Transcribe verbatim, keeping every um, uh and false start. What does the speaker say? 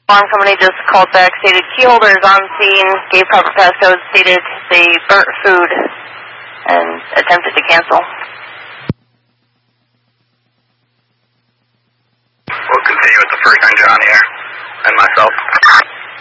Alarm company just called back, stated key holders on scene, gave proper passcode, stated they burnt food, and attempted to cancel. We'll continue with the first ranger on here, and myself.